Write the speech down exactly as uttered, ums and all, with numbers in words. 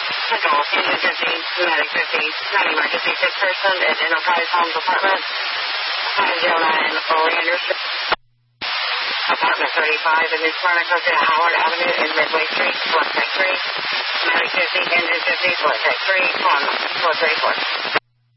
Control, engine fifty, pneumatic fifty, non-emergency sick person at Enterprise Homes Apartment, five oh nine Oleander Street, Apartment thirty-five in New Smyrna, close to Howard Avenue in Midway Street, four three three, pneumatic fifty, engine fifty, four three three, one four three four.